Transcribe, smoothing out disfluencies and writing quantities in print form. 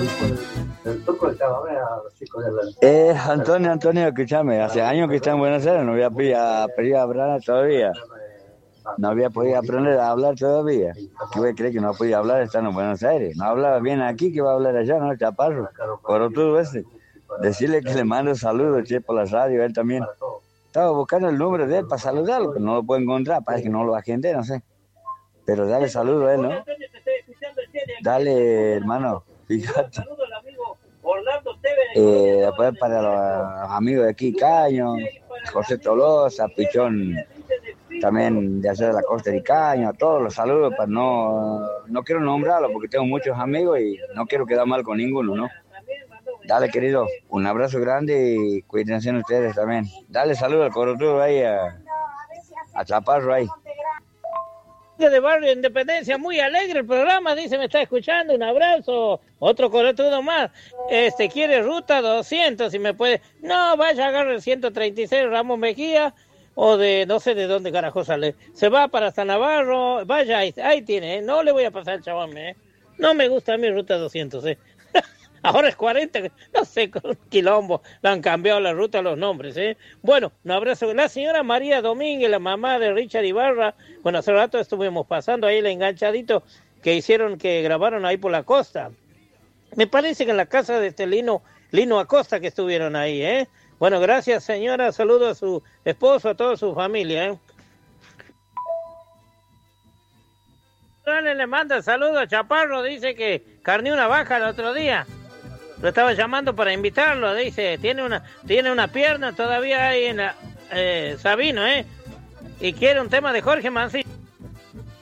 Antonio, escúchame, hace años que está en Buenos Aires, no había podido hablar todavía. No había podido aprender a hablar todavía. ¿Qué voy a creer que no ha podido hablar estando en Buenos Aires? No hablaba bien aquí, que va a hablar allá, ¿no? Chaparro, por todo ese. Decirle que le mando saludos, che, por la radio, él también. Estaba buscando el número de él para saludarlo, pero no lo puedo encontrar, parece que no lo agendé, no sé. Pero dale saludo a él, ¿no? Dale, hermano, fíjate. Después para los amigos de aquí, Caño, José Tolosa, Pichón, también de allá de la costa de Caño, a todos los saludos, para no quiero nombrarlos porque tengo muchos amigos y no quiero quedar mal con ninguno, ¿no? Dale, querido, un abrazo grande y cuídense ustedes también. Dale saludos al Corotudo ahí, a Chaparro ahí. De Barrio Independencia, muy alegre el programa, dice, me está escuchando, un abrazo, otro Corotudo más, quiere ruta 200, si me puede, no, vaya, agarre el 136 Ramos Mejía, o de, no sé de dónde carajo sale, se va para San Navarro, vaya, ahí tiene, no le voy a pasar el chabón, no me gusta a mí ruta 200, Ahora es 40, no sé, con quilombo, le han cambiado la ruta, los nombres, Bueno, un abrazo. La señora María Domínguez, la mamá de Richard Ibarra, bueno, hace rato estuvimos pasando ahí el enganchadito que grabaron ahí por la costa. Me parece que en la casa de Lino Acosta que estuvieron ahí, Bueno, gracias señora, saludo a su esposo, a toda su familia, Le manda saludo a Chaparro, dice que carneó una vaca el otro día. Lo estaba llamando para invitarlo, dice, tiene una pierna todavía ahí en la Sabino, y quiere un tema de Jorge Mancilla.